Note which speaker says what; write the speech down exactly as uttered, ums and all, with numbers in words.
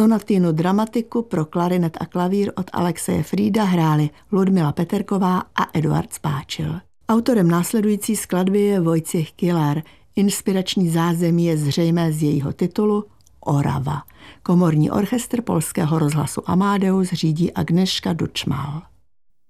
Speaker 1: Sonatinu dramatiku pro klarinet a klavír od Alexeje Frieda hráli Ludmila Peterková a Eduard Spáčil. Autorem následující skladby je Wojciech Kilar. Inspirační zázemí je zřejmé z jejího titulu Orava. Komorní orchestr Polského rozhlasu Amadeus řídí Agnieszka Dučmal.